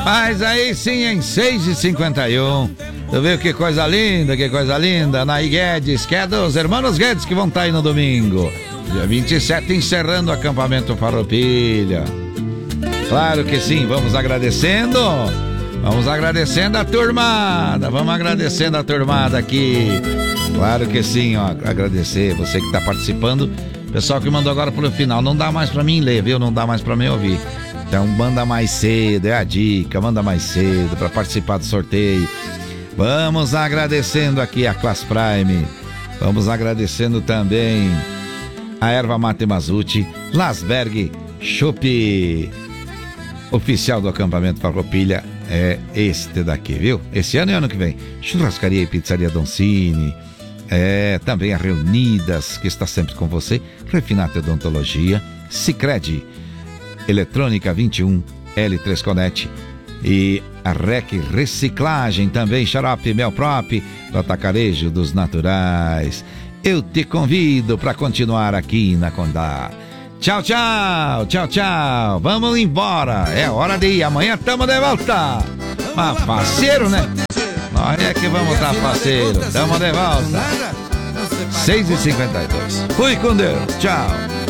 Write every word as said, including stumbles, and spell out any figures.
Mas aí sim, em seis e cinquenta e um. Tu viu que coisa linda, que coisa linda. Naí Guedes, que é dos irmãos Guedes que vão estar aí no domingo. Dia vinte e sete, encerrando o acampamento Farroupilha. Claro que sim, vamos agradecendo. Vamos agradecendo a turmada. Vamos agradecendo a turmada aqui. Claro que sim, ó. Agradecer você que tá participando. Pessoal que mandou agora pro final. Não dá mais pra mim ler, viu? Não dá mais pra mim ouvir. Então manda mais cedo, é a dica. Manda mais cedo pra participar do sorteio. Vamos agradecendo aqui a Class Prime. Vamos agradecendo também a Erva Mate Mazuti, Lasberg Chopp. Oficial do acampamento Farroupilha é este daqui, viu? Esse ano e ano que vem. Churrascaria e Pizzaria Doncini. É, também a Reunidas, que está sempre com você. Refinato Odontologia. Sicredi Eletrônica vinte e um, L três Connect. E a R E C Reciclagem também. Xarope Melprop, do Atacarejo dos Naturais. Eu te convido para continuar aqui na Condá. Tchau, tchau, tchau, tchau. Vamos embora. É hora de ir. Amanhã estamos de volta. Mas parceiro, né? Nós é que vamos estar parceiro. Estamos de volta. seis e cinquenta e dois. Fui com Deus. Tchau.